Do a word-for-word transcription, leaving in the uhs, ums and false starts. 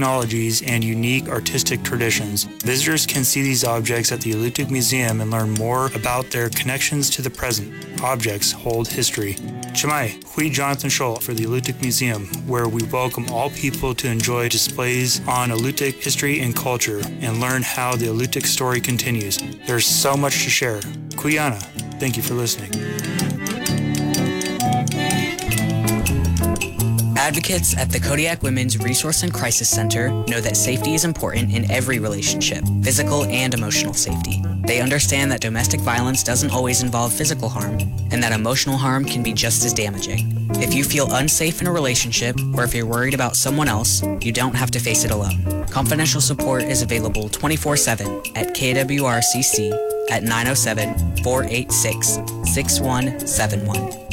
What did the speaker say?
technologies and unique artistic traditions. Visitors can see these objects at the Alutiiq Museum and learn more about their connections to the present. Objects hold history. Chimay, Hui Jonathan Scholl for the Alutiiq Museum, where we welcome all people to enjoy displays on Alutiiq history and culture and learn how the Alutiiq story continues. There's so much to share. Kuyana, thank you for listening. Advocates at the Kodiak Women's Resource and Crisis Center know that safety is important in every relationship, physical and emotional safety. They understand that domestic violence doesn't always involve physical harm, and that emotional harm can be just as damaging. If you feel unsafe in a relationship, or if you're worried about someone else, you don't have to face it alone. Confidential support is available twenty-four seven at K W R C C at nine oh seven, four eight six, six one seven one.